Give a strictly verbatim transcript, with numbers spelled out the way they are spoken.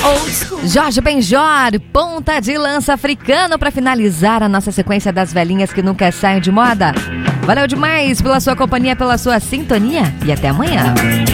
Jorge Benjor, ponta de lança africano para finalizar a nossa sequência das velhinhas que nunca saem de moda. Valeu demais pela sua companhia, pela sua sintonia e até amanhã.